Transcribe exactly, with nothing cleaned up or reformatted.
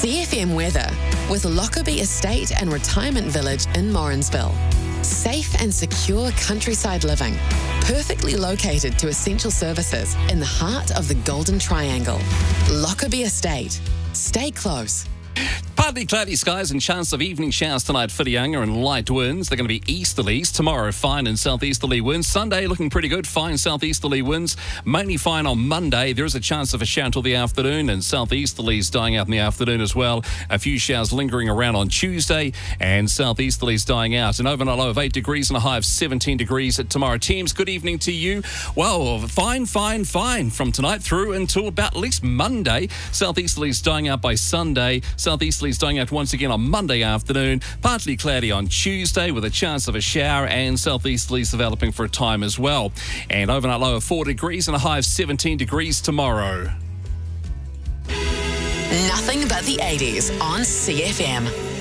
C F M weather with Lockerbie Estate and Retirement Village in Morrinsville. Safe and secure countryside living, perfectly located to essential services in the heart of the Golden Triangle. Lockerbie Estate. Stay close. Partly cloudy skies and chance of evening showers tonight for Whitianga and light winds. They're going to be easterlies. Tomorrow, fine and southeasterly winds. Sunday, looking pretty good. Fine southeasterly winds. Mainly fine on Monday. There is a chance of a shower until the afternoon, and southeasterlies dying out in the afternoon as well. A few showers lingering around on Tuesday, and southeasterlies dying out. An overnight low of eight degrees and a high of seventeen degrees at tomorrow. Teams, good evening to you. Well, fine, fine, fine from tonight through until about at least Monday. Southeasterlies dying out by Sunday. Southeasterlies dying out once again on Monday afternoon. Partly cloudy on Tuesday with a chance of a shower, and southeasterlies developing for a time as well. And overnight low of four degrees and a high of seventeen degrees tomorrow. Nothing but the eighties on C F M.